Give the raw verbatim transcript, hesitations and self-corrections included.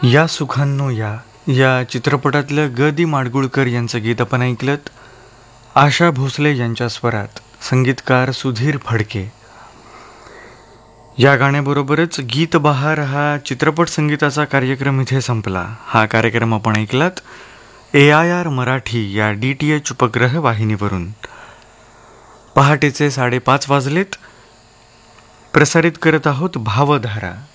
या सुखांनो या या चित्रपटातलं ग दी माडगुळकर यांचं गीत आपण ऐकलं. आशा भोसले यांच्या स्वरात, संगीतकार सुधीर फडके. या गाण्याबरोबरच गीत बहार हा चित्रपट संगीताचा कार्यक्रम इथे संपला. हा कार्यक्रम आपण ऐकलात ए आय आर मराठी या डी टी एच उपग्रह वाहिनीवरून. पहाटेचे साडेपाच वाजलेत. प्रसारित करत आहोत भावधारा.